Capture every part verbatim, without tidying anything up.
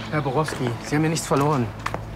Herr Borowski, Sie haben ja nichts verloren.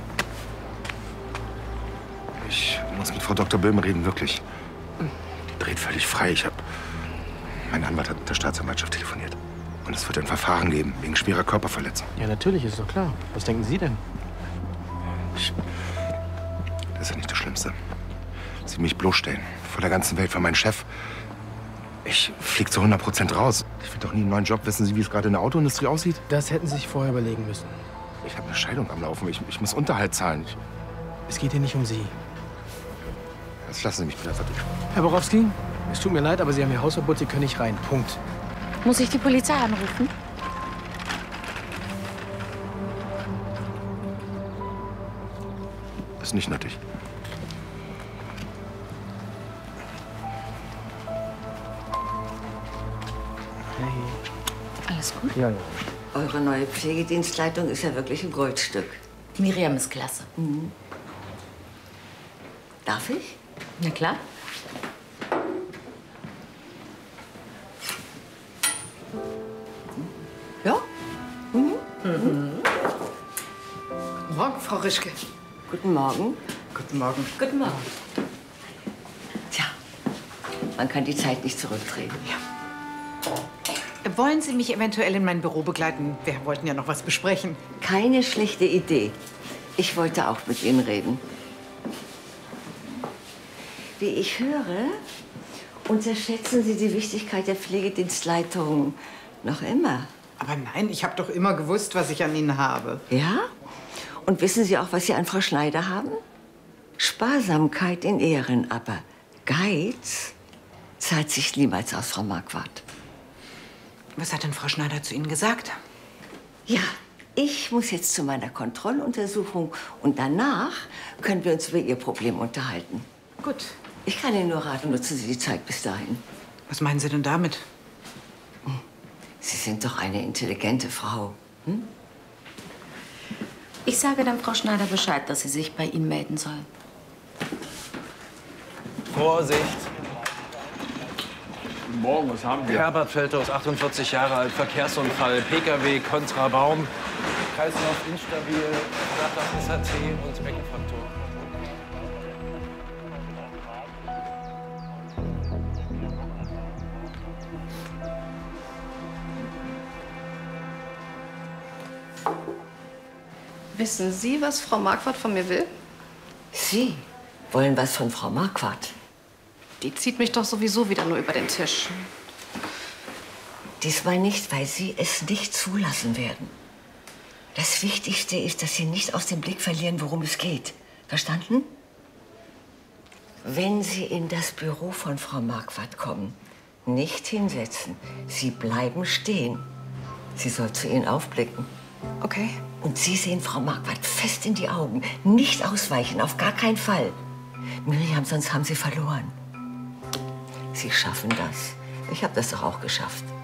Ich muss mit Frau Doktor Böhm reden, wirklich. Die dreht völlig frei. Ich hab... Mein Anwalt hat mit der Staatsanwaltschaft telefoniert. Und es wird ein Verfahren geben, wegen schwerer Körperverletzung. Ja, natürlich, ist doch klar. Was denken Sie denn? Ich... Das ist ja nicht das Schlimmste. Sie mich bloßstellen. Vor der ganzen Welt, von meinem Chef. Ich flieg zu hundert Prozent raus. Ich will doch nie einen neuen Job. Wissen Sie, wie es gerade in der Autoindustrie aussieht? Das hätten Sie sich vorher überlegen müssen. Ich habe eine Scheidung am Laufen. Ich, ich muss Unterhalt zahlen. Ich, Es geht hier nicht um Sie. Jetzt lassen Sie mich bitte einfach durch. Herr Borowski, es tut mir leid, aber Sie haben Ihr Hausverbot, Sie können nicht rein. Punkt. Muss ich die Polizei anrufen? Ist nicht nötig. Alles gut? Ja, ja. Eure neue Pflegedienstleitung ist ja wirklich ein Goldstück. Miriam ist klasse. Mhm. Darf ich? Na klar. Ja? Mhm. Guten Morgen, Frau Rischke. Guten Morgen. Guten Morgen. Guten Morgen. Tja, man kann die Zeit nicht zurückdrehen. Ja. Wollen Sie mich eventuell in mein Büro begleiten? Wir wollten ja noch was besprechen. Keine schlechte Idee. Ich wollte auch mit Ihnen reden. Wie ich höre, unterschätzen Sie die Wichtigkeit der Pflegedienstleitung noch immer. Aber nein, ich habe doch immer gewusst, was ich an Ihnen habe. Ja? Und wissen Sie auch, was Sie an Frau Schneider haben? Sparsamkeit in Ehren, aber Geiz zahlt sich niemals aus, Frau Marquardt. Was hat denn Frau Schneider zu Ihnen gesagt? Ja, ich muss jetzt zu meiner Kontrolluntersuchung und danach können wir uns über Ihr Problem unterhalten. Gut. Ich kann Ihnen nur raten, nutzen Sie die Zeit bis dahin. Was meinen Sie denn damit? Sie sind doch eine intelligente Frau. Hm? Ich sage dann Frau Schneider Bescheid, dass sie sich bei Ihnen melden soll. Vorsicht! Guten Morgen, was haben wir? Herbert Feldhaus, achtundvierzig Jahre alt, Verkehrsunfall, P K W kontra Baum, Kreislauf instabil, Verdacht auf S H T und Beckenfraktur. Wissen Sie, was Frau Marquardt von mir will? Sie wollen was von Frau Marquardt. Die zieht mich doch sowieso wieder nur über den Tisch. Diesmal nicht, weil Sie es nicht zulassen werden. Das Wichtigste ist, dass Sie nicht aus dem Blick verlieren, worum es geht. Verstanden? Wenn Sie in das Büro von Frau Marquardt kommen, nicht hinsetzen. Sie bleiben stehen. Sie soll zu Ihnen aufblicken. Okay. Und Sie sehen Frau Marquardt fest in die Augen. Nicht ausweichen, auf gar keinen Fall. Miriam, sonst haben Sie verloren. Sie schaffen das. Ich habe das doch auch geschafft.